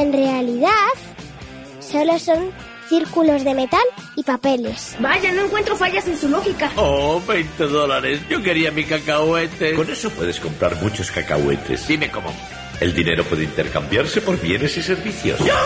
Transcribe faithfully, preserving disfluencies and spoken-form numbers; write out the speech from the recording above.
En realidad, solo son círculos de metal y papeles. Vaya, no encuentro fallas en su lógica. Oh, veinte dólares. Yo quería mi cacahuete. Con eso puedes comprar muchos cacahuetes. Dime cómo. El dinero puede intercambiarse por bienes y servicios.